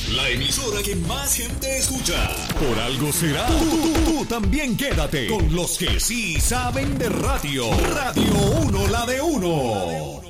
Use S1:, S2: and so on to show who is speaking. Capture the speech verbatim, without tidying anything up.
S1: La emisora que más gente escucha. Por algo será. Tú, tú, tú, tú también quédate con los que sí saben de radio. Radio uno, la de uno.